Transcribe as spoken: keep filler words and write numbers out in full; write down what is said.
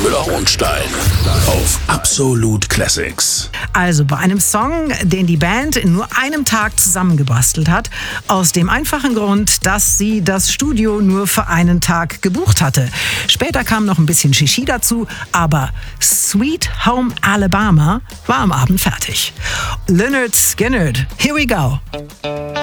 Müller-Hohenstein auf Absolut Classics. Also bei einem Song, den die Band in nur einem Tag zusammengebastelt hat, aus dem einfachen Grund, dass sie das Studio nur für einen Tag gebucht hatte. Später kam noch ein bisschen Shishi dazu, aber Sweet Home Alabama war am Abend fertig. Lynyrd Skynyrd, here we go.